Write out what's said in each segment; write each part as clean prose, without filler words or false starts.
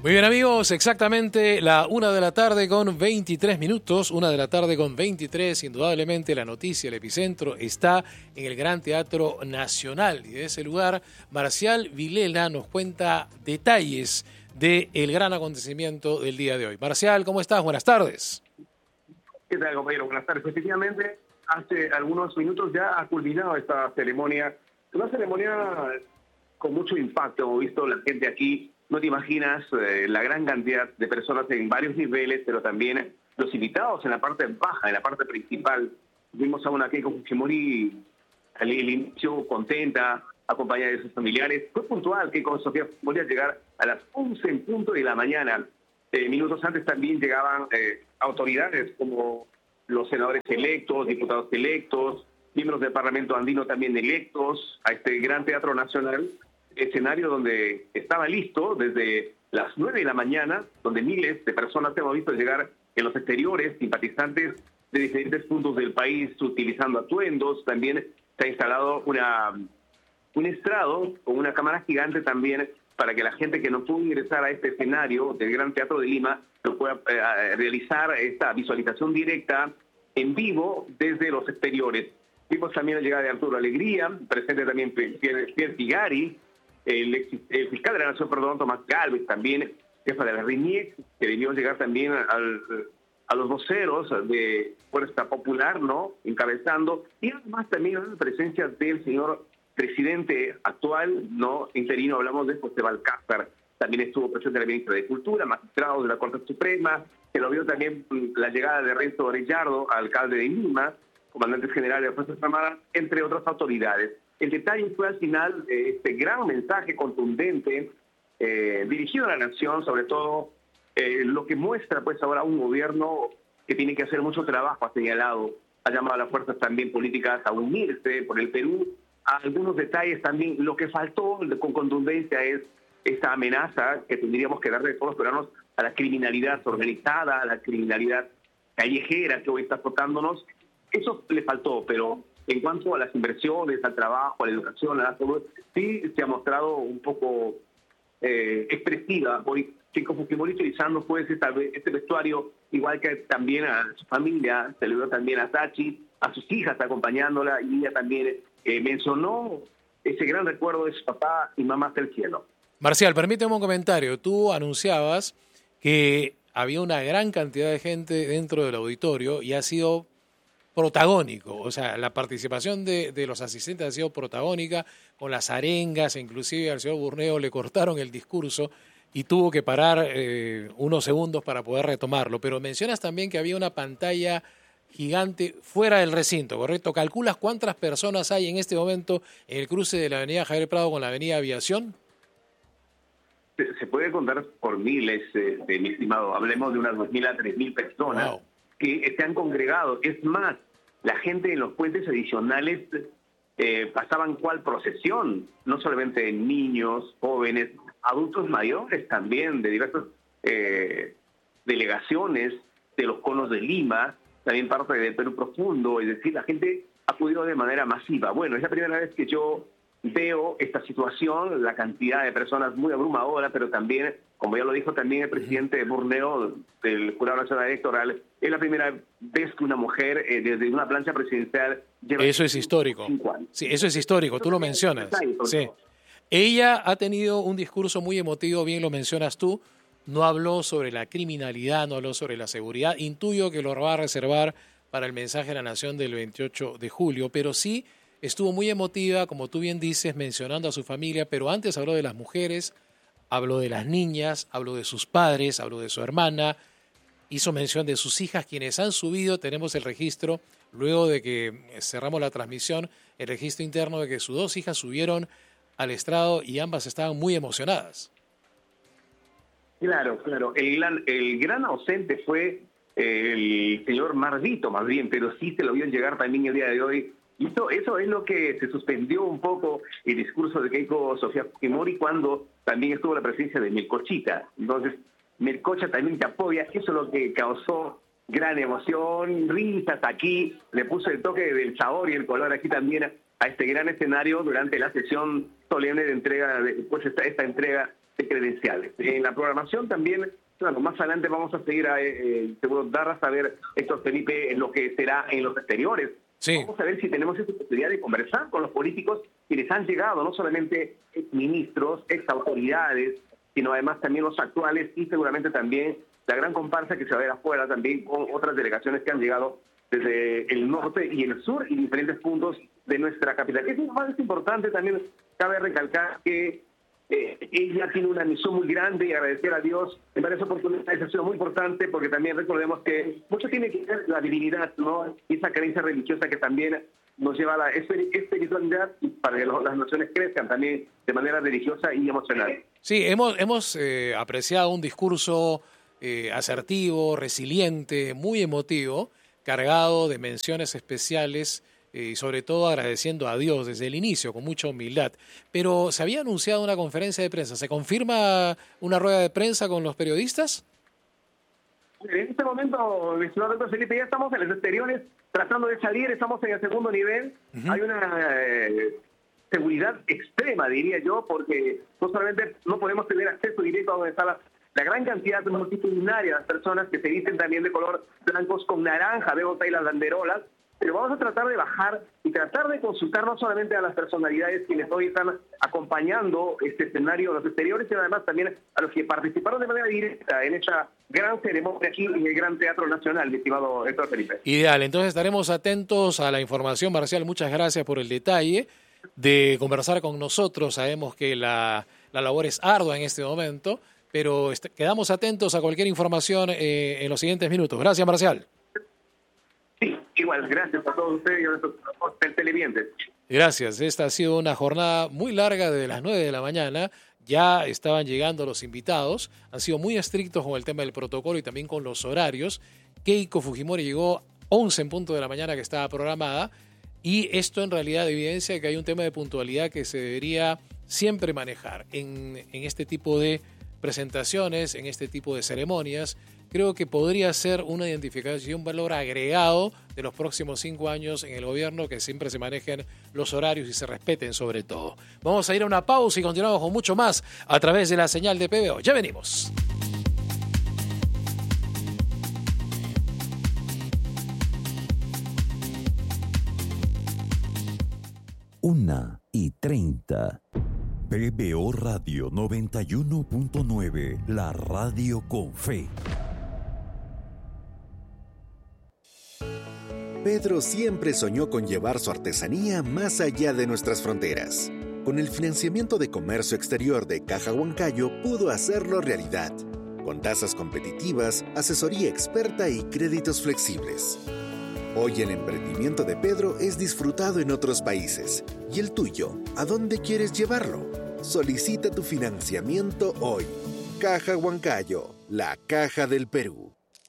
Muy bien, amigos, exactamente la 1 de la tarde con 23 minutos, 1 de la tarde con 23, indudablemente la noticia, el epicentro está en el Gran Teatro Nacional y de ese lugar Marcial Vilela nos cuenta detalles del gran acontecimiento del día de hoy. Marcial, ¿cómo estás? Buenas tardes. ¿Qué tal, compañero? Buenas tardes. Efectivamente, hace algunos minutos ya ha culminado esta ceremonia, una ceremonia con mucho impacto. Hemos visto la gente aquí. No te imaginas la gran cantidad de personas en varios niveles, pero también los invitados en la parte baja, en la parte principal. Vimos a una Keiko Fujimori al inicio contenta, acompañada de sus familiares. Fue puntual Keiko Sofía Fujimori al llegar a las 11 en punto de la mañana. Minutos antes también llegaban autoridades como los senadores electos, diputados electos, miembros del Parlamento andino también electos, a este Gran Teatro Nacional, escenario donde estaba listo desde las 9 de la mañana, donde miles de personas hemos visto llegar en los exteriores, simpatizantes de diferentes puntos del país utilizando atuendos. También se ha instalado un estrado con una cámara gigante también para que la gente que no pudo ingresar a este escenario del Gran Teatro de Lima lo pueda realizar esta visualización directa en vivo desde los exteriores. Vimos también la llegada de Arturo Alegría, presente también Pierre Figari, el fiscal de la Nación, Tomás Gálvez, también jefa de la RINIEC, que debió llegar también a los voceros de Fuerza Popular, ¿no?, encabezando, y además también la presencia del señor presidente actual, no interino, hablamos de José Balcázar. También estuvo presente la ministra de Cultura, magistrados de la Corte Suprema, se lo vio también la llegada de Renzo Orellardo, alcalde de Lima, comandantes generales de las Fuerzas Armadas, entre otras autoridades. El detalle fue al final este gran mensaje contundente dirigido a la nación, sobre todo lo que muestra pues ahora un gobierno que tiene que hacer mucho trabajo, ha señalado, ha llamado a las fuerzas también políticas a unirse por el Perú. Algunos detalles también, lo que faltó con contundencia es esta amenaza que tendríamos que darle todos los peruanos a la criminalidad organizada, a la criminalidad callejera que hoy está azotándonos. Eso le faltó, pero en cuanto a las inversiones, al trabajo, a la educación, a la salud, sí se ha mostrado un poco expresiva. Hoy Keiko Fujimori utilizando pues este vestuario, igual que también a su familia, se le dio también a Sachi, a sus hijas acompañándola, y ella también mencionó ese gran recuerdo de su papá y mamá hasta el cielo. Marcial, permíteme un comentario. Tú anunciabas que había una gran cantidad de gente dentro del auditorio y ha sido protagónico, o sea, la participación de los asistentes ha sido protagónica, con las arengas, inclusive al señor Burneo le cortaron el discurso y tuvo que parar unos segundos para poder retomarlo. Pero mencionas también que había una pantalla gigante fuera del recinto, ¿correcto? ¿Calculas cuántas personas hay en este momento en el cruce de la avenida Javier Prado con la avenida Aviación? Se puede contar por miles, mi estimado. Hablemos de unas 2.000 a 3.000 personas. Wow. Que se han congregado. Es más, la gente en los puentes adicionales pasaban cual procesión, no solamente niños, jóvenes, adultos mayores también, de diversas delegaciones de los conos de Lima, también parte del Perú Profundo, es decir, la gente ha acudido de manera masiva. Bueno, es la primera vez que yo veo esta situación, la cantidad de personas muy abrumadora, pero también, como ya lo dijo también el presidente Burneo del Jurado Nacional Electoral, es la primera vez que una mujer desde una plancha presidencial lleva... Eso es histórico. Sí, eso es histórico, tú lo mencionas. Sí. Ella ha tenido un discurso muy emotivo, bien lo mencionas tú, no habló sobre la criminalidad, no habló sobre la seguridad, intuyo que lo va a reservar para el mensaje de la Nación del 28 de julio, pero sí estuvo muy emotiva, como tú bien dices, mencionando a su familia, pero antes habló de las mujeres, habló de las niñas, habló de sus padres, habló de su hermana, hizo mención de sus hijas, quienes han subido, tenemos el registro, luego de que cerramos la transmisión, el registro interno de que sus dos hijas subieron al estrado y ambas estaban muy emocionadas. Claro. El gran ausente fue el señor Mardito, más bien, pero sí se lo vio llegar también el día de hoy. Y eso es lo que se suspendió un poco el discurso de Keiko Sofía Fujimori cuando también estuvo la presencia de Melcochita. Entonces, Melcocha también te apoya. Eso es lo que causó gran emoción, risas aquí. Le puso el toque del sabor y el color aquí también a este gran escenario durante la sesión solemne de entrega, esta entrega de credenciales. En la programación también, claro, más adelante vamos a seguir seguro dar a saber, Héctor Felipe, lo que será en los exteriores. Sí. Vamos a ver si tenemos esa posibilidad de conversar con los políticos quienes han llegado, no solamente ministros, exautoridades, sino además también los actuales y seguramente también la gran comparsa que se va a ver afuera también con otras delegaciones que han llegado desde el norte y el sur y diferentes puntos de nuestra capital. Es más importante también, cabe recalcar que ella tiene una misión muy grande y agradecer a Dios en varias oportunidades ha sido muy importante porque también recordemos que mucho tiene que ver la divinidad, ¿no? Y esa creencia religiosa que también nos lleva a la espiritualidad y para que las naciones crezcan también de manera religiosa y emocional. Sí, hemos apreciado un discurso asertivo, resiliente, muy emotivo, cargado de menciones especiales y sobre todo agradeciendo a Dios desde el inicio, con mucha humildad. Pero se había anunciado una conferencia de prensa. ¿Se confirma una rueda de prensa con los periodistas? En este momento, mi estimado doctor Felipe, ya estamos en los exteriores tratando de salir, estamos en el segundo nivel. Hay una seguridad extrema, diría yo, porque no solamente no podemos tener acceso directo a donde está la gran cantidad multitudinaria de personas que se visten también de color blancos con naranja, vemos ahí las banderolas, pero vamos a tratar de bajar y tratar de consultar no solamente a las personalidades quienes hoy están acompañando este escenario de los exteriores, sino además también a los que participaron de manera directa en esta gran ceremonia aquí en el Gran Teatro Nacional, mi estimado Héctor Felipe. Ideal, entonces estaremos atentos a la información. Marcial, muchas gracias por el detalle de conversar con nosotros. Sabemos que la labor es ardua en este momento, pero quedamos atentos a cualquier información en los siguientes minutos. Gracias, Marcial. Sí, igual, gracias a todos ustedes y a nuestros televidentes. Gracias, esta ha sido una jornada muy larga desde las 9 de la mañana. Ya estaban llegando los invitados, han sido muy estrictos con el tema del protocolo y también con los horarios. Keiko Fujimori llegó 11 en punto de la mañana que estaba programada y esto en realidad evidencia que hay un tema de puntualidad que se debería siempre manejar en este tipo de presentaciones, en este tipo de ceremonias. Creo que podría ser una identificación y un valor agregado de los próximos 5 años en el gobierno, que siempre se manejen los horarios y se respeten sobre todo. Vamos a ir a una pausa y continuamos con mucho más a través de la señal de PBO. Ya venimos. Una y 30. PBO Radio 91.9, la radio con fe. Pedro siempre soñó con llevar su artesanía más allá de nuestras fronteras. Con el financiamiento de comercio exterior de Caja Huancayo pudo hacerlo realidad, con tasas competitivas, asesoría experta y créditos flexibles. Hoy el emprendimiento de Pedro es disfrutado en otros países. ¿Y el tuyo? ¿A dónde quieres llevarlo? Solicita tu financiamiento hoy. Caja Huancayo, la caja del Perú.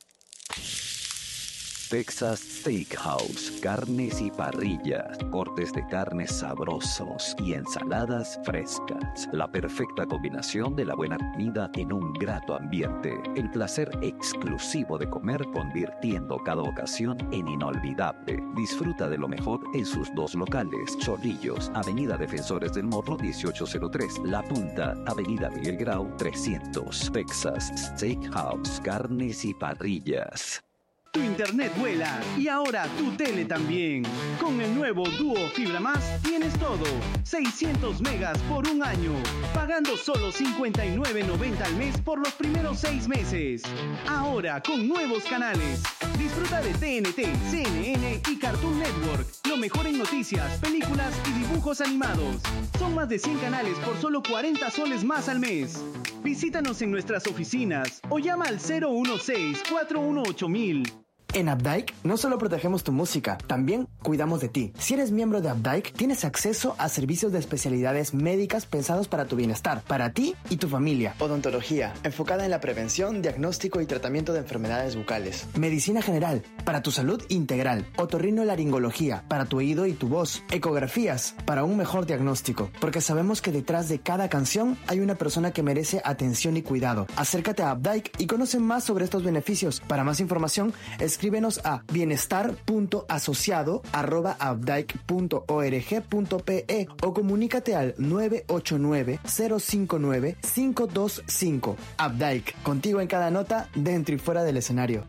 Texas Steakhouse, carnes y parrillas, cortes de carnes sabrosos y ensaladas frescas. La perfecta combinación de la buena comida en un grato ambiente. El placer exclusivo de comer convirtiendo cada ocasión en inolvidable. Disfruta de lo mejor en sus 2 locales. Chorrillos, Avenida Defensores del Morro 1803. La Punta, Avenida Miguel Grau 300. Texas Steakhouse, carnes y parrillas. Tu internet vuela y ahora tu tele también. Con el nuevo Duo Fibra Más tienes todo. 600 megas por 1 año, pagando solo $59.90 al mes por los primeros 6 meses. Ahora con nuevos canales. Disfruta de TNT, CNN y Cartoon Network. Lo mejor en noticias, películas y dibujos animados. Son más de 100 canales por solo 40 soles más al mes. Visítanos en nuestras oficinas o llama al 016-418-1000. En Updike no solo protegemos tu música, también cuidamos de ti. Si eres miembro de Updike, tienes acceso a servicios de especialidades médicas pensados para tu bienestar, para ti y tu familia. Odontología, enfocada en la prevención, diagnóstico y tratamiento de enfermedades bucales. Medicina general, para tu salud integral. Otorrinolaringología, para tu oído y tu voz. Ecografías, para un mejor diagnóstico. Porque sabemos que detrás de cada canción hay una persona que merece atención y cuidado. Acércate a Updike y conoce más sobre estos beneficios. Para más información, escribe escríbenos a bienestar.asociado@abdike.org.pe o comunícate al 989-059-525. Abdike, contigo en cada nota, dentro y fuera del escenario.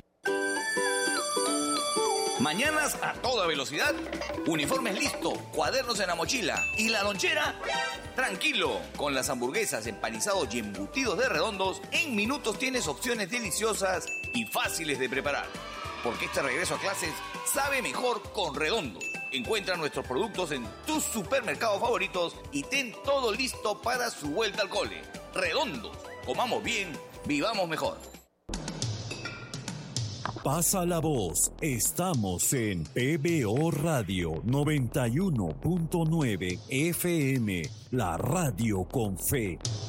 Mañanas a toda velocidad, uniformes listo, cuadernos en la mochila y la lonchera. Tranquilo, con las hamburguesas, empanizados y embutidos de Redondos, en minutos tienes opciones deliciosas y fáciles de preparar. Porque este regreso a clases sabe mejor con Redondos. Encuentra nuestros productos en tus supermercados favoritos y ten todo listo para su vuelta al cole. Redondos, comamos bien, vivamos mejor. Pasa la voz, estamos en PBO Radio 91.9 FM, la radio con fe.